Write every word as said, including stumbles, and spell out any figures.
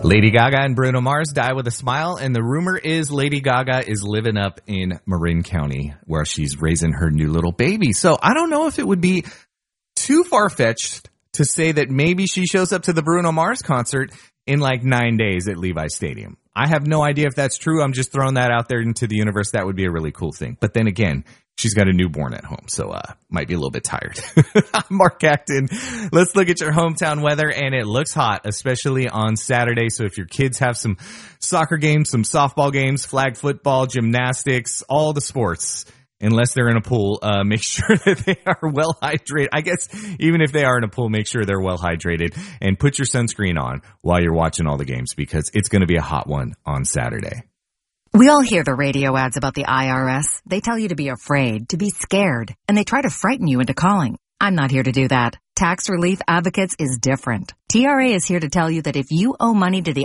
Lady Gaga and Bruno Mars die with a smile, and the rumor is Lady Gaga is living up in Marin County where she's raising her new little baby. So I don't know if it would be too far-fetched to say that maybe she shows up to the Bruno Mars concert in like nine days at Levi's Stadium. I have no idea if that's true. I'm just throwing that out there into the universe. That would be a really cool thing. But then again, she's got a newborn at home, so uh might be a little bit tired. I'm Mark Acton. Let's look at your hometown weather, and it looks hot, especially on Saturday. So if your kids have some soccer games, some softball games, flag football, gymnastics, all the sports, unless they're in a pool, uh, make sure that they are well hydrated. I guess even if they are in a pool, make sure they're well hydrated, and put your sunscreen on while you're watching all the games, because it's going to be a hot one on Saturday. We all hear the radio ads about the I R S. They tell you to be afraid, to be scared, and they try to frighten you into calling. I'm not here to do that. Tax Relief Advocates is different. T R A is here to tell you that if you owe money to the